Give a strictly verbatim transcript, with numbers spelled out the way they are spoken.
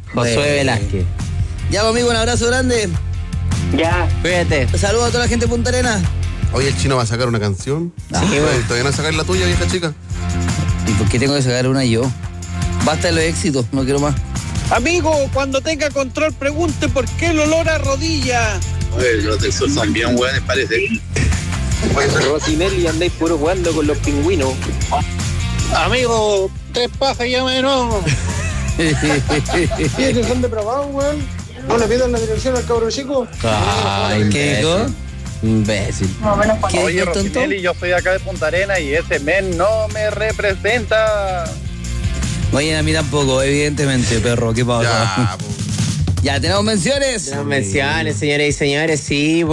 Josué Bueno. Velázquez. Ya, pues, amigo, un abrazo grande. Ya. Cuídate. Saludos a toda la gente de Punta Arenas. Oye, el chino va a sacar una canción. Sí, Oye, bueno. ¿todavía no sacar la tuya, vieja chica? ¿Y por qué tengo que sacar una yo? Basta de los éxitos, no quiero más. Amigo, cuando tenga control, pregunte por qué el olor a rodilla. Oye, los del sur son bien hueones, parece. Rosinelli, andáis puro jugando con los pingüinos. Amigo, tres pajas ya menos. que son depravados, weón. No le pidan la dirección al cabro chico. Ay, ¿Qué imbécil. dijo? Imbécil. ¿Qué Oye, dijo, tonto? Rosinelli, yo soy acá de Punta Arenas y ese men no me representa. Oye, a mí tampoco, evidentemente, perro. ¿Qué pasa? Ya, po. Ya, tenemos menciones. Las menciones, señores y señores, sí.